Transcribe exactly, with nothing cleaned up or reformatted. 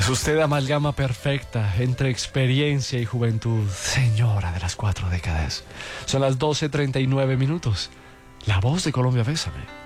Es usted amalgama perfecta entre experiencia y juventud, señora de las cuatro décadas. Son las doce treinta y nueve minutos. La voz de Colombia, bésame.